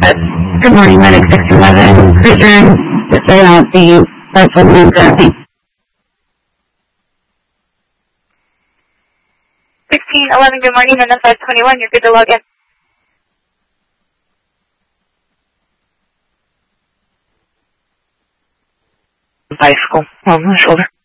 Good morning, Medic 611. Return to say out the vessel name currently. 1611, good morning, and then 521, you're good to log in. Bicycle, on the shoulder.